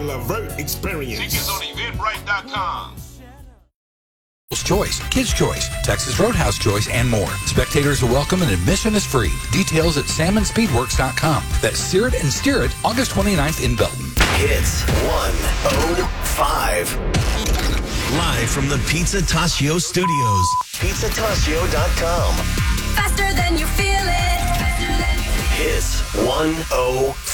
and Levert experience. Tickets on Eventbrite.com. Choice, Kids Choice, Texas Roadhouse Choice, and more. Spectators are welcome and admission is free. Details at salmonspeedworks.com. That's Sear It and Steer It, August 29th in Belton. Hits 105. Live from the Pizza Tacio Studios. PizzaTacio.com. Faster than you feel it. Hits 105.